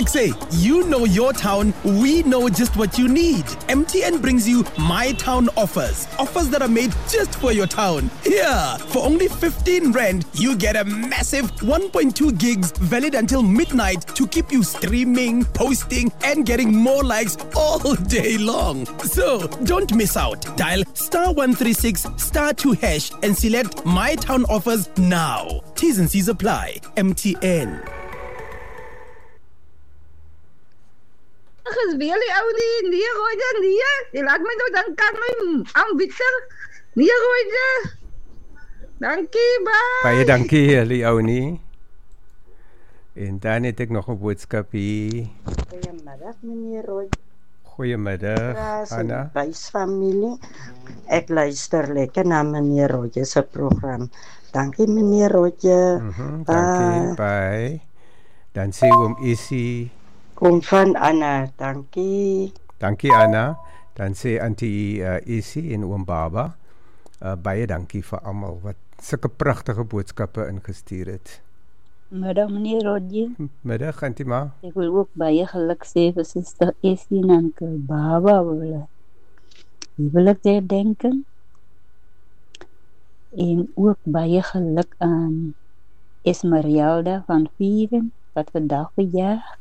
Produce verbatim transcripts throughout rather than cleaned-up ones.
Ek say, you know your town, we know just what you need. M T N brings you My Town offers. Offers that are made just for your town. Yeah, for only fifteen rand, you get a massive one point two gigs valid until midnight to keep you streaming, posting, and getting more likes all day long. So, don't miss out. Dial star one three six star two hash and select My Town offers now. T's and C's apply. M T N. Is weer die ou die nee gooi dan nee. Jy laat my nou dan kan my aanbieder. Nee gooi dan. Dankie bye. Baie dankie die ou nie. En dan het ek nog 'n boodskap hier. Goeiemiddag meneer Roy. Goeiemiddag Anna. Bysfamilie. Ek luister lekker na meneer Roy se program. Dankie meneer Roy. Mhm. Dankie. Bye. Dan sê oom Essie kom van Anna, dankie. Dankie Anna. Dan sê Auntie uh, Essie en oom Baba. Uh, baie dankie vir almal wat sulke pragtige boodskappe ingestuur het. Middag meneer Rodje. Middag Auntie Ma. Ek wil ook baie geluk sê vir suster Essie en Ankel Baba wil. Wie wil ek daar denken? En ook baie geluk aan Esmeralda van Vieren wat vandag verjaar.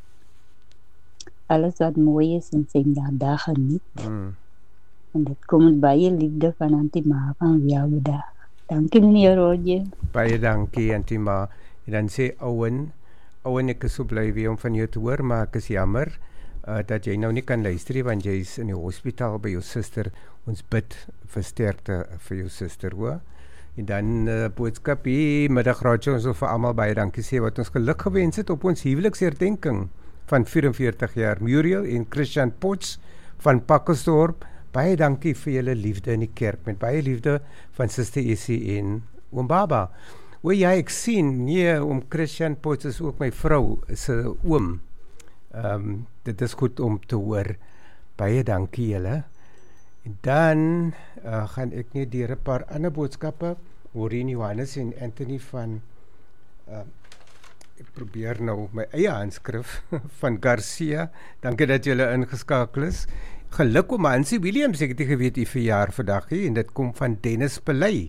Alles wat mooi is en sy dag geniet. Mm. En dit kom met baie liefde van Auntie Ma van jou dag. Dankie meneer Rodje. Baie dankie Auntie Ma. En dan sê Owen, Owen ek is so bly weer om van jou te hoor, maar ek is jammer uh, dat jy nou nie kan luister nie, want jy is in die hospitaal by jou suster. Ons bid vir sterkte vir jou suster, hoor. En dan uh, boodskap hier, middag Radio, ons wil vir almal baie dankie sê wat ons geluk gewens het op ons huweliksherdenking van vyf-en-veertig jaar. Muriel en Christian Potts van Pakkelsdorp, baie dankie vir julle liefde in die kerk, met baie liefde van Suster Essie en oom Baba. O ja, ek sien, nee, oom Christian Potts is ook my vrou, is 'n oom. Um, dit is goed om te hoor. Baie dankie julle. En dan uh, gaan ek net deur 'n paar ander boodskappe, Maureen Johannes en Anthony van uh, ek probeer nou my eie handskrif van Garcia. Dankie dat julle ingeskakel is. Geluk om Hansie Williams, ek het nie geweet u verjaar vandag nie, en dit kom van Dennis Pelay.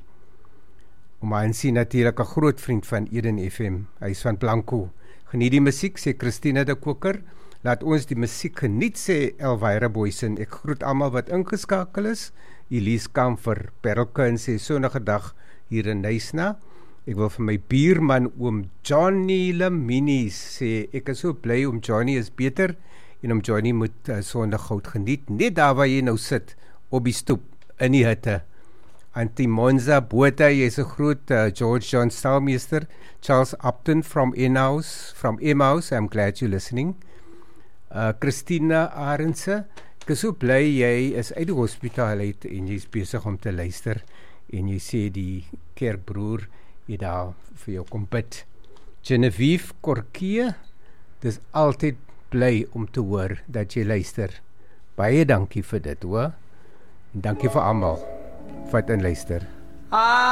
Om Hansie natuurlik 'n groot vriend van Eden F M. Hy is van Blanco. Geniet die musiek, sê Christina de Koker. Laat ons die musiek geniet, sê Elvira Boysen. Ek groet almal wat ingeskakel is. Elise Kamfer, Perelke en sê sonnige dag hier in Nysna. Ek wil vir my buurman oom Johnny Laminis sê, ek is so bly oom Johnny is beter en oom Johnny moet uh, sondig goud geniet, net daar waar jy nou sit, op die stoep, in die hitte. Auntie Monza Botha, jy is 'n groot uh, George John Staalmeester, Charles Upton from Emmaus, from Emmaus, I'm glad you're listening. Uh, Christina Arendse, ek is so bly jy is uit die hospitaal uit en jy is besig om te luister en jy sê die kerkbroer jy daar vir jou kom bid. Genevieve Korkie, dis altyd bly om te hoor dat jy luister. Baie dankie vir dit, hoor. En dankie vir almal wat in luister.